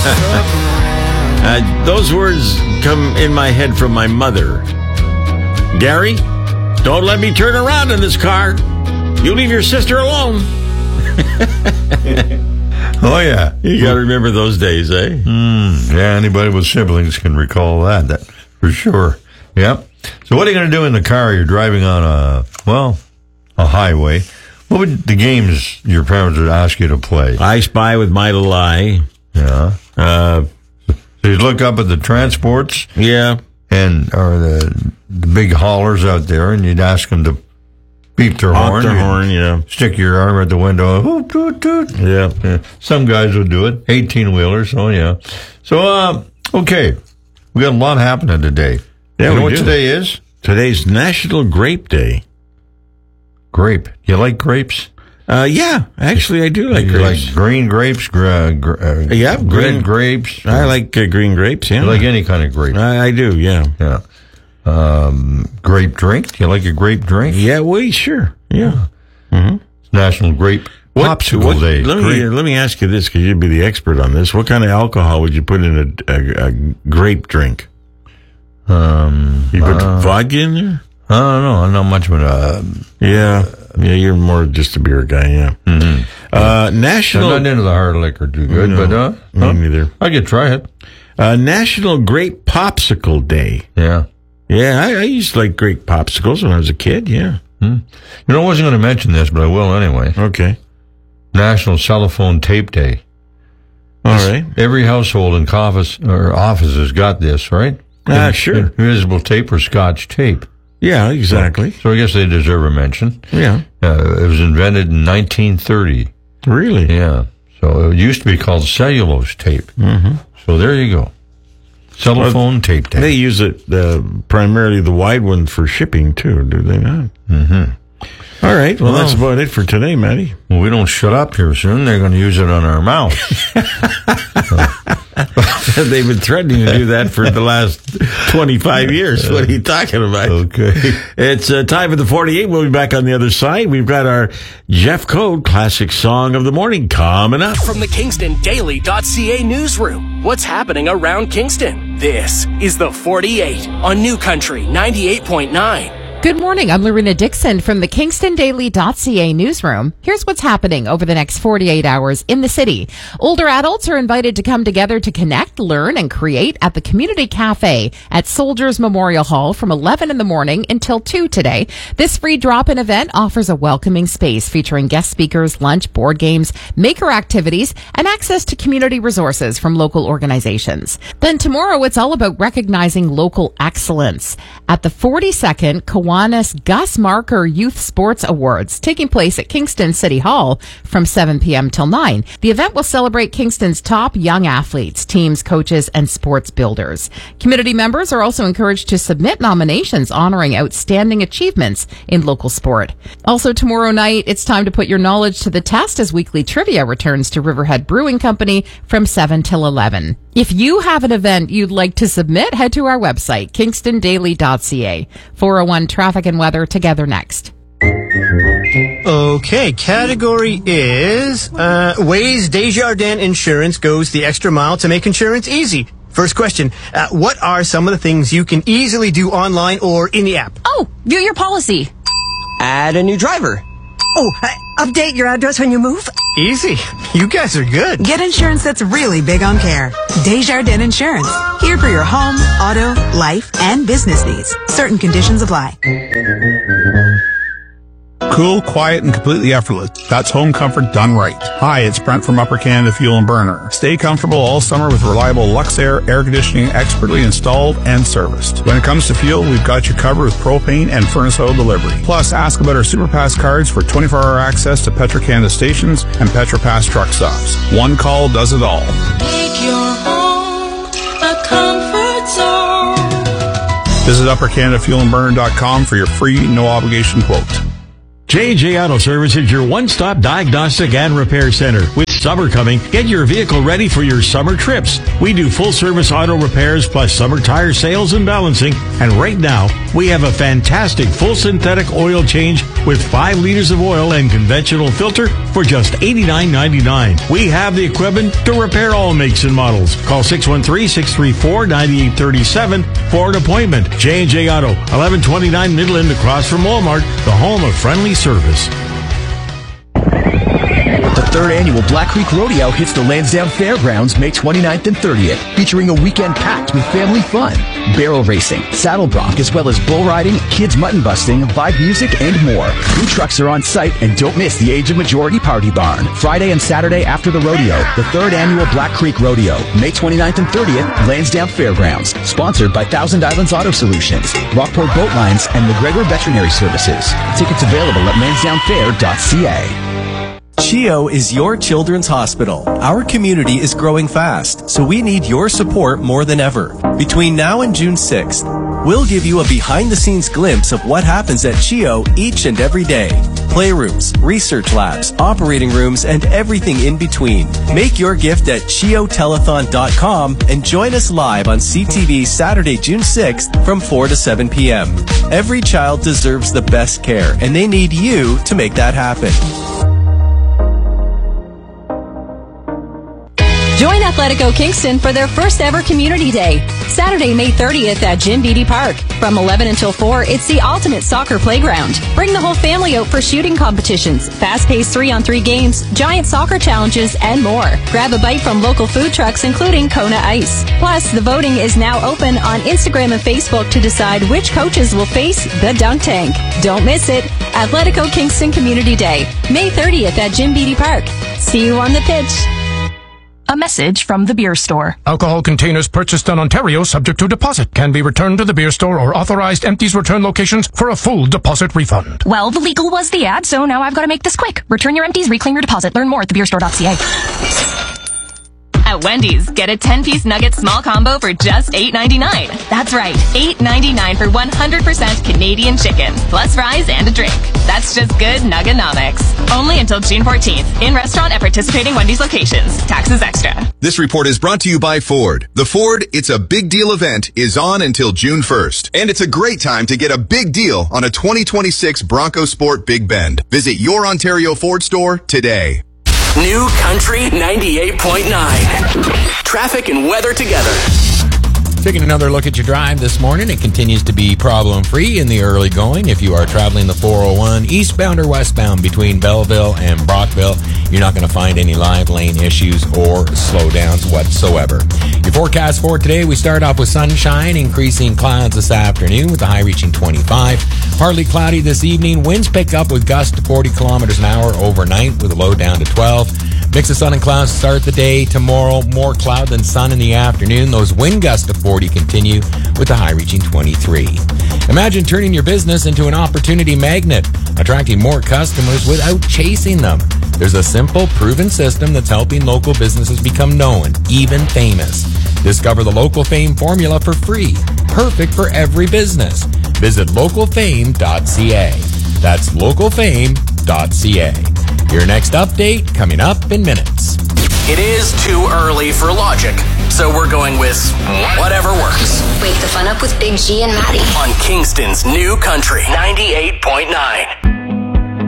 Those words come in my head from my mother. Gary, don't let me turn around in this car. You leave your sister alone. Oh, yeah. You got to remember those days, eh? Yeah, anybody with siblings can recall that for sure. Yep. So what are you going to do in the car? You're driving on a highway. What would the games your parents would ask you to play? I Spy with My Little Eye. Yeah. So you'd look up at the transports. Yeah. Or the big haulers out there, and you'd ask them to beep their horn. Yeah. Stick your arm at the window. Hoot, toot, toot. Yeah. Some guys would do it. 18-wheelers. Oh, yeah. So, okay. We got a lot happening today. Yeah, you know what today is? Today's National Grape Day. Grape. You like grapes? Yeah. Actually, I do like grapes. You like green grapes? Yeah. Red grapes? I like green grapes, yeah. You like any kind of grape? I do, yeah. Yeah. Grape drink? Do you like a grape drink? Yeah, well, sure. Yeah. Mm-hmm. It's National Grape Popsicle Day. Let me ask you this, because you'd be the expert on this. What kind of alcohol would you put in a grape drink? You put vodka in there? I don't know. I'm not much of a... Yeah, you're more just a beer guy, yeah. Mm-hmm. National... I'm not into the hard liquor too good, but... me neither. I could try it. National Grape Popsicle Day. Yeah. Yeah, I used to like grape popsicles when I was a kid, yeah. You know, I wasn't going to mention this, but I will anyway. Okay. National Cellophane Tape Day. All right. Every household and office has got this, right? Sure. Invisible tape or Scotch tape. Yeah, exactly. So I guess they deserve a mention. Yeah. It was invented in 1930. Really? Yeah. So it used to be called cellulose tape. Mm-hmm. So there you go. Cellophane tape day. They use it primarily the wide one for shipping too, do they not? Mm-hmm. All right. Well, that's about it for today, Matty. Well, we don't shut up here soon. They're going to use it on our mouth. They've been threatening to do that for the last 25 years. What are you talking about? Okay. It's time for the 48. We'll be back on the other side. We've got our Jeff Code Classic Song of the Morning coming up. From the KingstonDaily.ca newsroom, what's happening around Kingston? This is the 48 on New Country 98.9. Good morning. I'm Lorena Dixon from the KingstonDaily.ca newsroom. Here's what's happening over the next 48 hours in the city. Older adults are invited to come together to connect, learn, and create at the Community Cafe at Soldiers Memorial Hall from 11 in the morning until 2 today. This free drop-in event offers a welcoming space featuring guest speakers, lunch, board games, maker activities, and access to community resources from local organizations. Then tomorrow, it's all about recognizing local excellence at the 42nd Kiwanis Gus Marker Youth Sports Awards, taking place at Kingston City Hall from 7 p.m. till 9. The event will celebrate Kingston's top young athletes, teams, coaches, and sports builders. Community members are also encouraged to submit nominations honoring outstanding achievements in local sport. Also tomorrow night, it's time to put your knowledge to the test as weekly trivia returns to Riverhead Brewing Company from 7 till 11. If you have an event you'd like to submit, head to our website, KingstonDaily.ca. 401 Traffic and Weather together next. Okay, category is ways Desjardins Insurance goes the extra mile to make insurance easy. First question, what are some of the things you can easily do online or in the app? Oh, view your policy. Add a new driver. Oh, update your address when you move. Easy. You guys are good. Get insurance that's really big on care. Desjardins Insurance. Here for your home, auto, life, and business needs. Certain conditions apply. Cool, quiet, and completely effortless. That's home comfort done right. Hi, it's Brent from Upper Canada Fuel and Burner. Stay comfortable all summer with reliable Luxair air conditioning expertly installed and serviced. When it comes to fuel, we've got you covered with propane and furnace oil delivery. Plus, ask about our SuperPass cards for 24-hour access to Petro-Canada stations and Petro-Pass truck stops. One call does it all. Make your home a comfort zone. Visit UpperCanadaFuelandBurner.com for your free, no-obligation quote. J&J Auto Service is your one-stop diagnostic and repair center with Summer coming, get your vehicle ready for your summer trips. We do full-service auto repairs plus summer tire sales and balancing. And right now, we have a fantastic full synthetic oil change with 5 liters of oil and conventional filter for just $89.99. We have the equipment to repair all makes and models. Call 613-634-9837 for an appointment. J&J Auto, 1129 Midland, across from Walmart, the home of friendly service. The third annual Black Creek Rodeo hits the Lansdowne Fairgrounds May 29th and 30th, featuring a weekend packed with family fun, barrel racing, saddle bronc, as well as bull riding, kids mutton busting, live music, and more. Food trucks are on site, and don't miss the Age of Majority Party Barn. Friday and Saturday after the rodeo, the third annual Black Creek Rodeo, May 29th and 30th, Lansdowne Fairgrounds. Sponsored by Thousand Islands Auto Solutions, Rockport Boat Lines, and McGregor Veterinary Services. Tickets available at lansdownefair.ca. CHEO is your children's hospital. Our community is growing fast, so we need your support more than ever. Between now and June 6th, we'll give you a behind-the-scenes glimpse of what happens at CHEO each and every day. Playrooms, research labs, operating rooms, and everything in between. Make your gift at CHEOtelethon.com and join us live on CTV Saturday, June 6th from 4 to 7 p.m. Every child deserves the best care, and they need you to make that happen. Join Athletico Kingston for their first ever Community Day, Saturday, May 30th at Jim Beattie Park. From 11 until 4, it's the ultimate soccer playground. Bring the whole family out for shooting competitions, fast-paced 3-on-3 games, giant soccer challenges, and more. Grab a bite from local food trucks, including Kona Ice. Plus, the voting is now open on Instagram and Facebook to decide which coaches will face the dunk tank. Don't miss it. Athletico Kingston Community Day, May 30th at Jim Beattie Park. See you on the pitch. A message from the beer store. Alcohol containers purchased in Ontario subject to deposit can be returned to the beer store or authorized empties return locations for a full deposit refund. Well, the legal was the ad, so now I've got to make this quick. Return your empties, reclaim your deposit. Learn more at thebeerstore.ca. At Wendy's, get a 10-piece nugget small combo for just $8.99. That's right, $8.99 for 100% Canadian chicken, plus fries and a drink. That's just good Nuggenomics. Only until June 14th. In restaurant at participating Wendy's locations. Taxes extra. This report is brought to you by Ford. The Ford It's a Big Deal event is on until June 1st. And it's a great time to get a big deal on a 2026 Bronco Sport Big Bend. Visit your Ontario Ford store today. New Country 98.9. Traffic and weather together. Taking another look at your drive this morning, it continues to be problem-free in the early going. If you are traveling the 401 eastbound or westbound between Belleville and Brockville, you're not going to find any live lane issues or slowdowns whatsoever. Your forecast for today, we start off with sunshine, increasing clouds this afternoon with the high reaching 25. Partly cloudy this evening. Winds pick up with gusts to 40 kilometers an hour overnight with a low down to 12. Mix of sun and clouds to start the day. Tomorrow, more cloud than sun in the afternoon. Those wind gusts to 40 continue with the high reaching 23. Imagine turning your business into an opportunity magnet, attracting more customers without chasing them. There's a simple, proven system that's helping local businesses become known, even famous. Discover the Local Fame formula for free. Perfect for every business. Visit localfame.ca. That's localfame.ca. Your next update coming up in minutes. It is too early for logic, so we're going with whatever works. Wake the fun up with Big G and Maddie on Kingston's New Country 98.9.